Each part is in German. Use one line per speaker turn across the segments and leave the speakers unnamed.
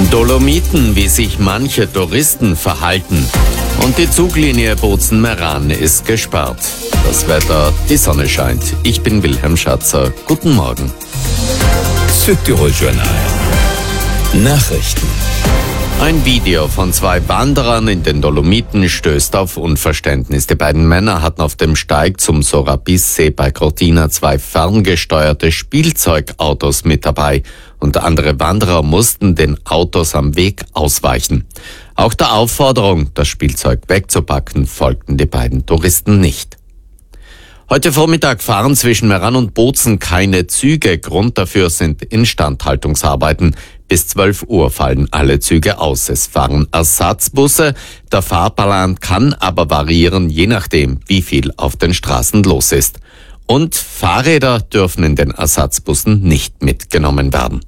Dolomiten, wie sich manche Touristen verhalten. Und die Zuglinie Bozen-Meran ist gesperrt. Das Wetter, die Sonne scheint. Ich bin Wilhelm Schatzer. Guten Morgen.
Südtirol-Journal. Nachrichten.
Ein Video von 2 Wanderern in den Dolomiten stößt auf Unverständnis. Die beiden Männer hatten auf dem Steig zum Sorabis-See bei Cortina 2 ferngesteuerte Spielzeugautos mit dabei und andere Wanderer mussten den Autos am Weg ausweichen. Auch der Aufforderung, das Spielzeug wegzupacken, folgten die beiden Touristen nicht. Heute Vormittag fahren zwischen Meran und Bozen keine Züge. Grund dafür sind Instandhaltungsarbeiten. Bis 12 Uhr fallen alle Züge aus. Es fahren Ersatzbusse. Der Fahrplan kann aber variieren, je nachdem, wie viel auf den Straßen los ist. Und Fahrräder dürfen in den Ersatzbussen nicht mitgenommen werden.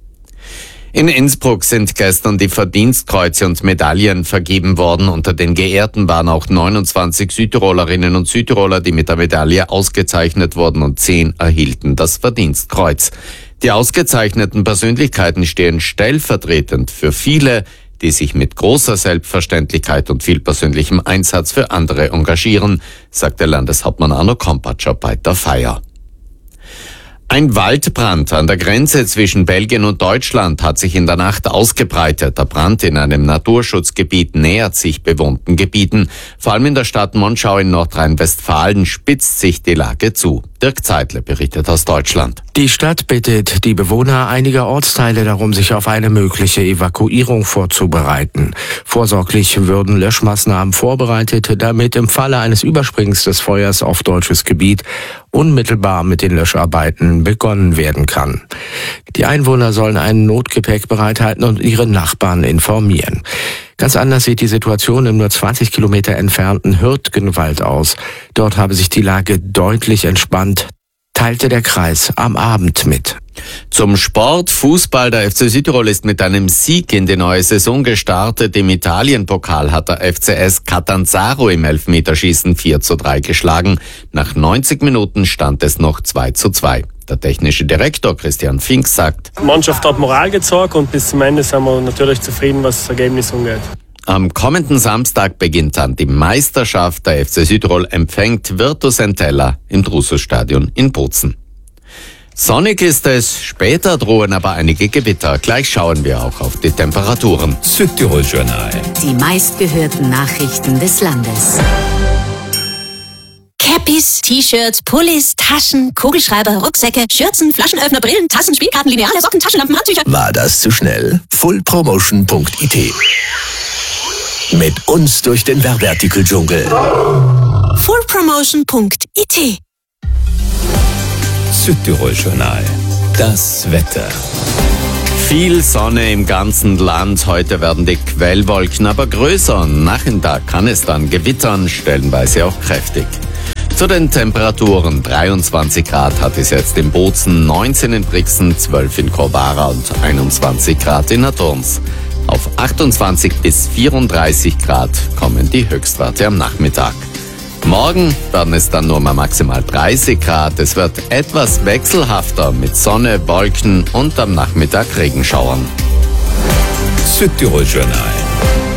In Innsbruck sind gestern die Verdienstkreuze und Medaillen vergeben worden. Unter den Geehrten waren auch 29 Südtirolerinnen und Südtiroler, die mit der Medaille ausgezeichnet wurden, und 10 erhielten das Verdienstkreuz. Die ausgezeichneten Persönlichkeiten stehen stellvertretend für viele, die sich mit großer Selbstverständlichkeit und viel persönlichem Einsatz für andere engagieren, sagte Landeshauptmann Arno Kompatscher bei der Feier. Ein Waldbrand an der Grenze zwischen Belgien und Deutschland hat sich in der Nacht ausgebreitet. Der Brand in einem Naturschutzgebiet nähert sich bewohnten Gebieten. Vor allem in der Stadt Monschau in Nordrhein-Westfalen spitzt sich die Lage zu. Dirk Zeitle berichtet aus Deutschland.
Die Stadt bittet die Bewohner einiger Ortsteile darum, sich auf eine mögliche Evakuierung vorzubereiten. Vorsorglich würden Löschmaßnahmen vorbereitet, damit im Falle eines Überspringens des Feuers auf deutsches Gebiet unmittelbar mit den Löscharbeiten begonnen werden kann. Die Einwohner sollen ein Notgepäck bereithalten und ihre Nachbarn informieren. Ganz anders sieht die Situation im nur 20 Kilometer entfernten Hürtgenwald aus. Dort habe sich die Lage deutlich entspannt, teilte der Kreis am Abend mit.
Zum Sport. Fußball. Der FC Südtirol ist mit einem Sieg in die neue Saison gestartet. Im Italienpokal hat der FCS Catanzaro im Elfmeterschießen 4:3 geschlagen. Nach 90 Minuten stand es noch 2:2. Der technische Direktor Christian Fink sagt:
Die Mannschaft hat Moral gezeigt und bis zum Ende sind wir natürlich zufrieden, was das Ergebnis angeht.
Am kommenden Samstag beginnt dann die Meisterschaft. Der FC Südtirol empfängt Virtus Entella im Drusus-Stadion in Bozen. Sonnig ist es, später drohen aber einige Gewitter. Gleich schauen wir auch auf die Temperaturen.
Südtirol-Journal.
Die meistgehörten Nachrichten des Landes. Cappies, T-Shirts, Pullis, Taschen, Kugelschreiber, Rucksäcke, Schürzen, Flaschenöffner, Brillen, Tassen, Spielkarten, Lineale, Socken, Taschenlampen, Handtücher.
War das zu schnell? fullpromotion.it. Mit uns durch den Werbeartikel-Dschungel.
fullpromotion.it.
Südtirol-Journal. Das Wetter.
Viel Sonne im ganzen Land. Heute werden die Quellwolken aber größer. Am Nachmittag kann es dann gewittern, stellenweise auch kräftig. Zu den Temperaturen: 23 Grad hat es jetzt in Bozen, 19 in Brixen, 12 in Corvara und 21 Grad in Naturns. Auf 28 bis 34 Grad kommen die Höchstwerte am Nachmittag. Morgen werden es dann nur mal maximal 30 Grad. Es wird etwas wechselhafter mit Sonne, Wolken und am Nachmittag Regenschauern.
Südtirol-Journal.